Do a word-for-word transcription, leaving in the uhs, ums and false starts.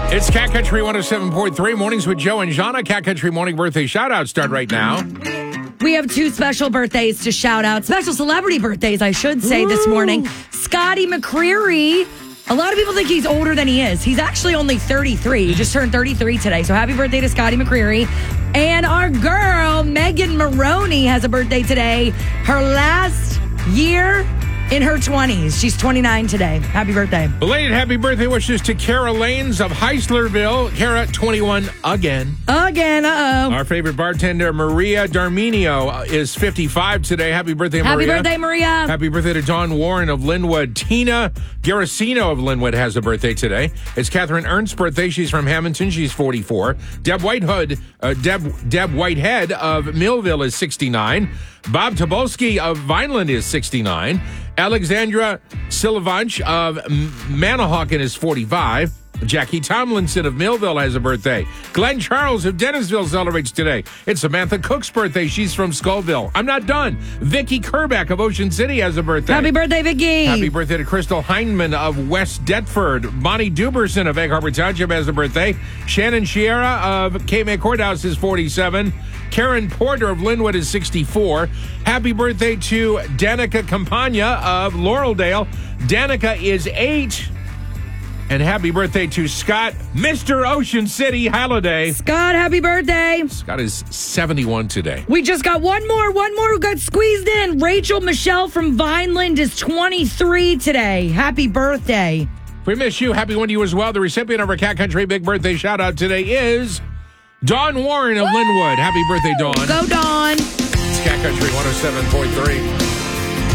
It's Cat Country one oh seven point three, Mornings with Joe and Jana. Cat Country morning birthday shout-outs start right now. We have two special birthdays to shout out. Special celebrity birthdays, I should say, Ooh. this morning. Scotty McCreery. A lot of people think he's older than he is. He's actually only thirty-three. He just turned thirty-three today. So happy birthday to Scotty McCreery. And our girl, Megan Maroney, has a birthday today. Her last year in her twenties. She's twenty-nine today. Happy birthday. Belated happy birthday wishes to Kara Lanes of Heislerville. Kara, twenty-one again. Again, uh-oh. Our favorite bartender, Maria Darminio, is fifty-five today. Happy birthday, Maria. Happy birthday, Maria. Happy birthday to Dawn Warren of Linwood. Tina Garasino of Linwood has a birthday today. It's Catherine Ernst's birthday. She's from Hamilton. She's forty-four. Deb Whitehood, uh, Deb, Deb Whitehead of Millville is sixty-nine. Bob Tobolsky of Vineland is sixty-nine. Alexandra Silvanch of Manahawkin is forty-five. Jackie Tomlinson of Millville has a birthday. Glenn Charles of Dennisville celebrates today. It's Samantha Cook's birthday. She's from Skullville. I'm not done. Vicky Kerbeck of Ocean City has a birthday. Happy birthday, Vicky. Happy birthday to Crystal Heinman of West Deptford. Bonnie Duberson of Egg Harbor Township has a birthday. Shannon Sierra of K-May Courthouse is forty-seven. Karen Porter of Linwood is sixty-four. Happy birthday to Danica Campagna of Laureldale. Danica is eight. And happy birthday to Scott, Mister Ocean City Halliday. Scott, happy birthday. Scott is seventy-one today. We just got one more, one more who got squeezed in. Rachel Michelle from Vineland is twenty-three today. Happy birthday. We miss you. Happy one to you as well. The recipient of our Cat Country Big Birthday shout out today is Dawn Warren of Woo! Linwood. Happy birthday, Dawn. Go, Dawn. It's Cat Country one oh seven point three.